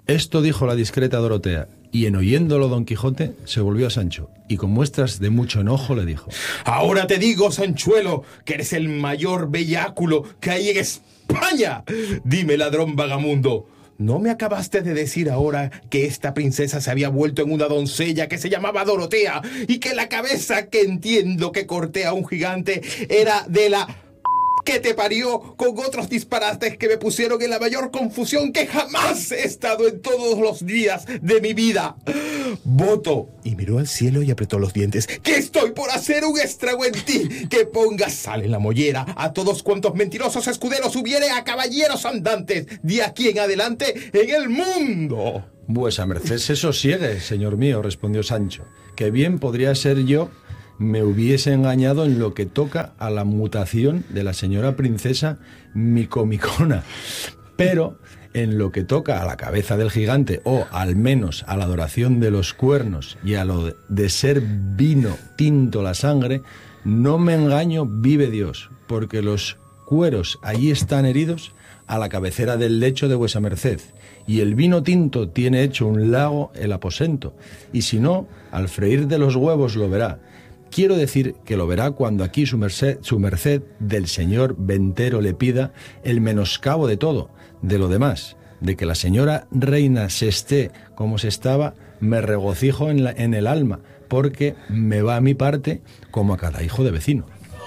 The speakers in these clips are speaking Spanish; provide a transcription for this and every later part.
Esto dijo la discreta Dorotea, y en oyéndolo Don Quijote se volvió a Sancho, y con muestras de mucho enojo le dijo: Ahora te digo, Sanchuelo, que eres el mayor belláculo que hay en España. Dime, ladrón vagamundo, ¿no me acabaste de decir ahora que esta princesa se había vuelto en una doncella que se llamaba Dorotea y que la cabeza que entiendo que corté a un gigante era de la que te parió, con otros disparates que me pusieron en la mayor confusión que jamás he estado en todos los días de mi vida? Voto, y miró al cielo y apretó los dientes, que estoy por hacer un estrago en ti, que pongas sal en la mollera a todos cuantos mentirosos escuderos hubiere a caballeros andantes de aquí en adelante en el mundo. Vuesa merced se sosiegue, señor mío, respondió Sancho, que bien podría ser yo me hubiese engañado en lo que toca a la mutación de la señora princesa Micomicona, pero en lo que toca a la cabeza del gigante, o al menos a la adoración de los cuernos y a lo de ser vino tinto la sangre, no me engaño, vive Dios, porque los cueros allí están heridos a la cabecera del lecho de vuesa merced, y el vino tinto tiene hecho un lago el aposento, y si no, al freír de los huevos lo verá. Quiero decir que lo verá cuando aquí su merced del señor ventero le pida el menoscabo de todo, de lo demás, de que la señora reina se esté como se estaba, me regocijo en el alma, porque me va a mi parte como a cada hijo de vecino.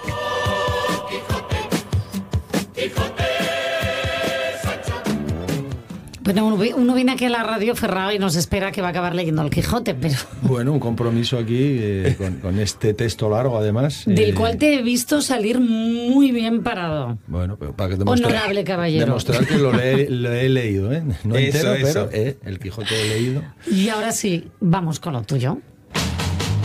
Bueno, uno viene aquí a la radio Ferrao y nos espera que va a acabar leyendo el Quijote, pero... Bueno, un compromiso aquí con este texto largo, además. Del cual te he visto salir muy bien parado. Bueno, pero para que demostrar... Honorable caballero. Demostrar que lo he leído, ¿eh? No Eso, entero, eso. pero el Quijote he leído. Y ahora sí, vamos con lo tuyo.